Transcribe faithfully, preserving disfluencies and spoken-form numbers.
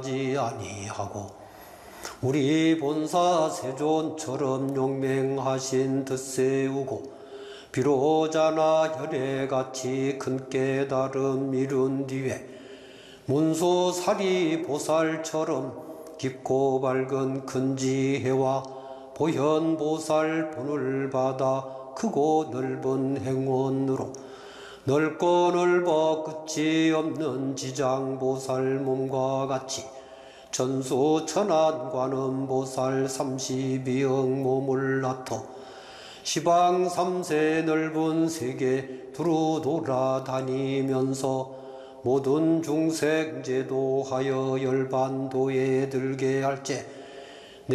지 아니하고 우리 본사 세존처럼 용맹하신 덧세우고 비로자나 혈애같이 큰 깨달음 이룬 뒤에 문소사리 보살처럼 깊고 밝은 큰 지혜와 보현보살 본을 받아 크고 넓은 행원으로 넓고 넓어 끝이 없는 지장보살 몸과 같이 천수천안관음보살 삼십이억 몸을 나토 시방 삼세 넓은 세계 두루 돌아다니면서 모든 중생 제도하여 열반도에 들게 할제